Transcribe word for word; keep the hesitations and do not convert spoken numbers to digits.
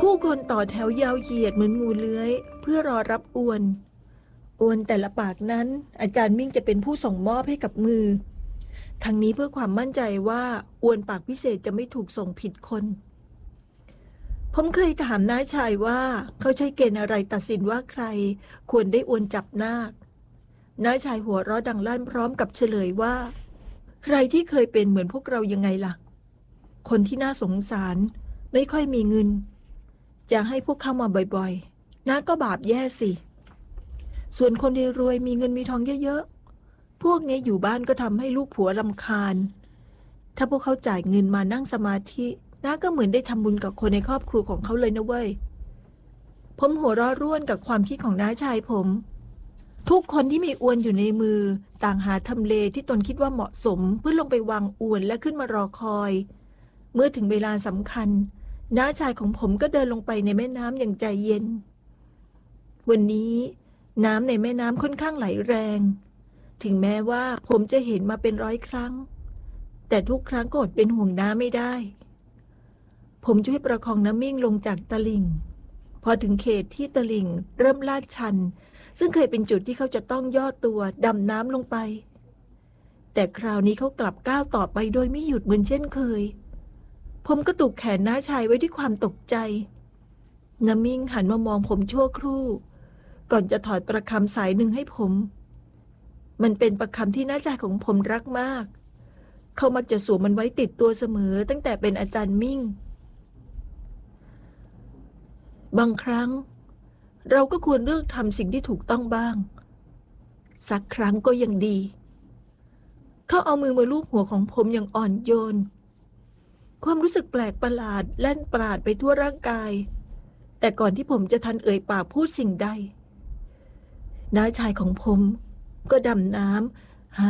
ผู้คนต่อแถวยาวเหยียดเหมือนงูเลื้อยเพื่อรอรับอวนอวนแต่ละปากนั้นอาจารย์มิ่งจะเป็นผู้ส่งมอบให้กับมือทั้งนี้เพื่อความมั่นใจว่าอวนปากพิเศษจะไม่ถูกส่งผิดคนผมเคยถามน้าชายว่าเขาใช้เกณฑ์อะไรตัดสินว่าใครควรได้อวนจับนาคน้าชายหัวเราะดังลั่นพร้อมกับเฉลยว่าใครที่เคยเป็นเหมือนพวกเรายังไงล่ะคนที่น่าสงสารไม่ค่อยมีเงินจะให้พวกเข้ามาบ่อยๆน้าก็บาปแย่สิส่วนคนรวยมีเงินมีทองเยอะๆพวกนี้อยู่บ้านก็ทำให้ลูกผัวรำคาญถ้าพวกเขาจ่ายเงินมานั่งสมาธิน้าก็เหมือนได้ทำบุญกับคนในครอบครัวของเขาเลยนะเว้ยผมหัวเราะร่วนกับความคิดของน้าชายผมทุกคนที่มีอวนอยู่ในมือต่างหาทำเลที่ตนคิดว่าเหมาะสมเพื่อลงไปวางอวนและขึ้นมารอคอยเมื่อถึงเวลาสำคัญน้าชายของผมก็เดินลงไปในแม่น้ำอย่างใจเย็นวันนี้น้ำในแม่น้ำค่อนข้างไหลแรงถึงแม้ว่าผมจะเห็นมาเป็นร้อยครั้งแต่ทุกครั้งก็อดเป็นห่วงน้าไม่ได้ผมช่วยประคองน้ำมิ่งลงจากตลิ่งพอถึงเขตที่ตลิ่งเริ่มลาดชันซึ่งเคยเป็นจุดที่เขาจะต้องย่อตัวดำน้ำลงไปแต่คราวนี้เขากลับก้าวต่อไปโดยไม่หยุดเหมือนเช่นเคยผมกระตุกแขนน้าชายไว้ด้วยความตกใจน้ำมิ่งหันมามองผมชั่วครู่ก่อนจะถอดประคำสายหนึ่งให้ผมมันเป็นประคำที่น้าชายของผมรักมากเขามักจะสวมมันไว้ติดตัวเสมอตั้งแต่เป็นอาจารย์มิ่งบางครั้งเราก็ควรเลือกทำสิ่งที่ถูกต้องบ้างสักครั้งก็ยังดีเขาเอามือมาลูบหัวของผมอย่างอ่อนโยนความรู้สึกแปลกประหลาดแล่นปราดไปทั่วร่างกายแต่ก่อนที่ผมจะทันเอ่ยปากพูดสิ่งใดน้าชายของผมก็ดำน้